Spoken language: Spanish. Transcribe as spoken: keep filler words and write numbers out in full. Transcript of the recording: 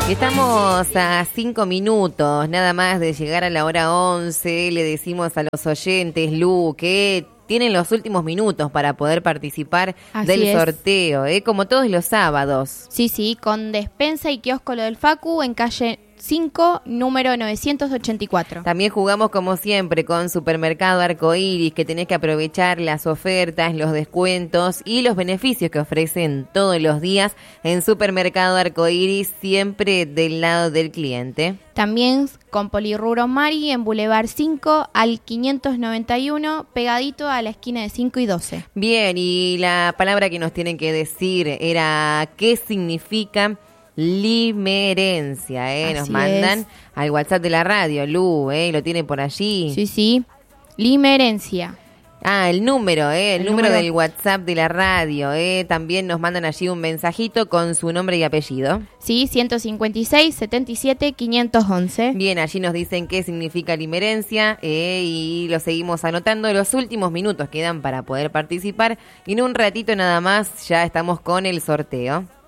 Estamos a cinco minutos nada más de llegar a la hora once. Le decimos a los oyentes, Lu, que tienen los últimos minutos para poder participar Así del es. sorteo, ¿eh? Como todos los sábados. Sí, sí, con despensa y kiosco Lo del Facu en calle cinco, número novecientos ochenta y cuatro. También jugamos como siempre con Supermercado Arcoiris, que tenés que aprovechar las ofertas, los descuentos y los beneficios que ofrecen todos los días en Supermercado Arcoiris, siempre del lado del cliente. También con Polirrubro Mari en Boulevard cinco al quinientos noventa y uno, pegadito a la esquina de cinco y doce. Bien, y la palabra que nos tienen que decir era ¿qué significa limerencia? ¿eh? Nos Así mandan es. al WhatsApp de la radio, Lu, ¿eh? Lo tienen por allí. Sí, sí. Limerencia. Ah, el número, ¿eh? El, El número, número. del WhatsApp de la radio, ¿eh? También nos mandan allí un mensajito con su nombre y apellido. Sí, ciento cincuenta y seis, setenta y siete, quinientos once. Bien, allí nos dicen qué significa limerencia eh, y lo seguimos anotando. Los últimos minutos quedan para poder participar y en un ratito nada más ya estamos con el sorteo.